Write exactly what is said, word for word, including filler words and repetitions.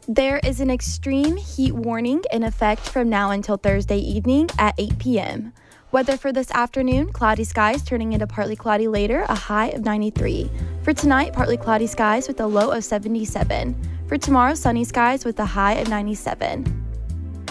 There is an extreme heat warning in effect from now until Thursday evening at eight p.m. Weather for this afternoon, cloudy skies turning into partly cloudy later, a high of ninety-three. For tonight, partly cloudy skies with a low of seventy-seven. For tomorrow, sunny skies with a high of ninety-seven.